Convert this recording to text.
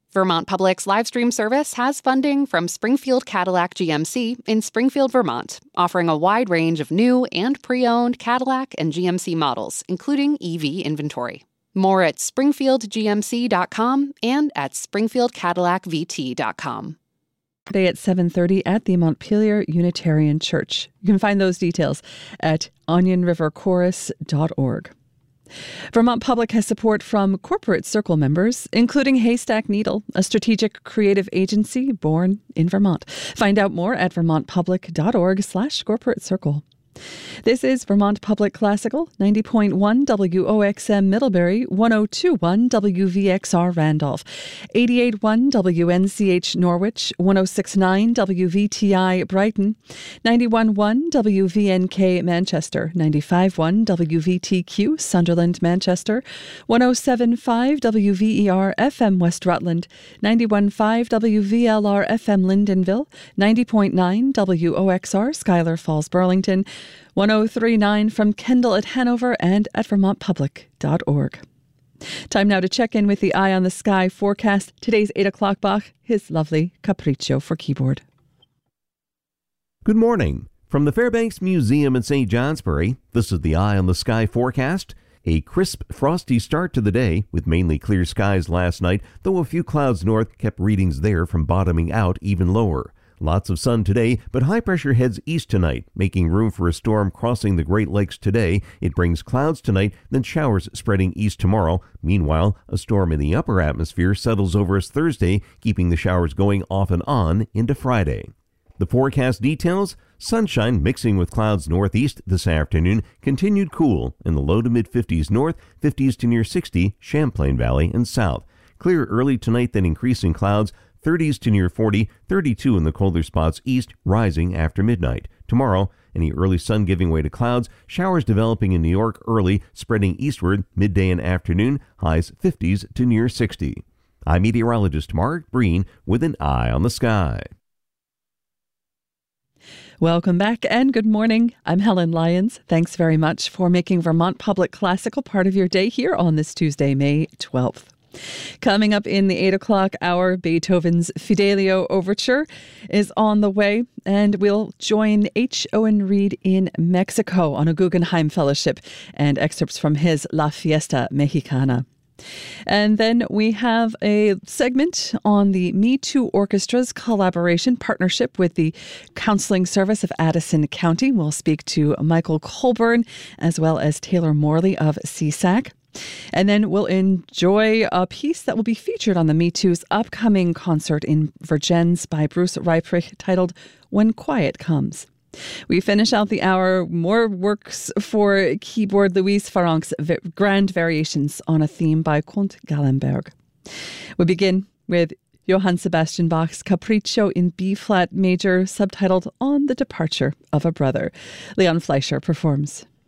Vermont Public's live stream service has funding from Springfield Cadillac GMC in Springfield, Vermont, offering a wide range of new and pre-owned Cadillac and GMC models, including EV inventory. More at springfieldgmc.com and at springfieldcadillacvt.com. Today at 7:30 at the Montpelier Unitarian Church. You can find those details at onionriverchorus.org. Vermont Public has support from Corporate Circle members, including Haystack Needle, a strategic creative agency born in Vermont. Find out more at vermontpublic.org/corporate circle. This is Vermont Public Classical, 90.1 WOXM Middlebury, 102.1 WVXR Randolph, 88.1 WNCH Norwich, 106.9 WVTI Brighton, 91.1 WVNK Manchester, 95.1 WVTQ Sunderland Manchester, 107.5 WVER FM West Rutland, 91.5 WVLR FM Lyndonville, 90.9 WOXR Schuyler Falls Burlington, 103.9 from Kendall at Hanover and at vermontpublic.org. Time now to check in with the Eye on the Sky forecast. Today's 8 o'clock Bach, his lovely Capriccio for keyboard. Good morning. From the Fairbanks Museum in St. Johnsbury, this is the Eye on the Sky forecast. A crisp, frosty start to the day with mainly clear skies last night, though a few clouds north kept readings there from bottoming out even lower. Lots of sun today, but high pressure heads east tonight, making room for a storm crossing the Great Lakes today. It brings clouds tonight, then showers spreading east tomorrow. Meanwhile, a storm in the upper atmosphere settles over us Thursday, keeping the showers going off and on into Friday. The forecast details: sunshine mixing with clouds northeast this afternoon, continued cool in the low to mid-50s north, 50s to near 60 Champlain Valley and south. Clear early tonight, then increasing clouds, 30s to near 40, 32 in the colder spots east, rising after midnight. Tomorrow, any early sun giving way to clouds, showers developing in New York early, spreading eastward midday and afternoon, highs 50s to near 60. I'm meteorologist Mark Breen with an Eye on the Sky. Welcome back and good morning. I'm Helen Lyons. Thanks very much for making Vermont Public Classical part of your day here on this Tuesday, May 12th. Coming up in the 8 o'clock hour, Beethoven's Fidelio Overture is on the way, and we'll join H. Owen Reed in Mexico on a Guggenheim Fellowship and excerpts from his La Fiesta Mexicana. And then we have a segment on the Me Too Orchestra's collaboration partnership with the Counseling Service of Addison County. We'll speak to Michael Colburn as well as Taylor Morley of CSAC. And then we'll enjoy a piece that will be featured on the Me Too's upcoming concert in Vergennes by Bruce Reiprich titled When Quiet Comes. We finish out the hour, more works for keyboard, Louise Farrenc's grand variations on a theme by Count Gallenberg. We begin with Johann Sebastian Bach's Capriccio in B-flat major, subtitled On the Departure of a Brother. Leon Fleischer performs.